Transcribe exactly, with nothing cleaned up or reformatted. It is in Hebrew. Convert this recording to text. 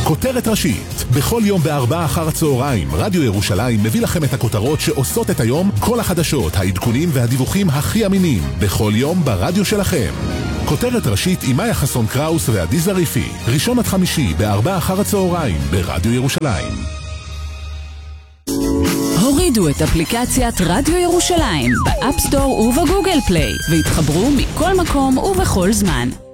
כותרת ראשית. בכל יום בארבעה אחר הצהריים, רדיו ירושלים מביא לכם את הכותרות שעושות את היום, כל החדשות, העדכונים והדיווחים הכי אמינים. בכל יום ברדיו שלכם. כותרת ראשית עם מאיה חסון קראוס ועדי זריפי. ראשון עד חמישי בארבעה אחר הצהריים ברדיו ירושלים. הורידו את אפליקציית רדיו ירושלים באפסטור ובגוגל פליי והתחברו מכל מקום ובכל זמן.